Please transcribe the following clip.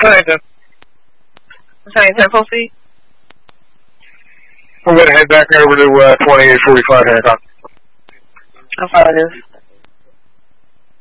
Go ahead, Jeff. I'm sorry, 10-4 I'm going to head back over to 2845 Hancock. I apologize.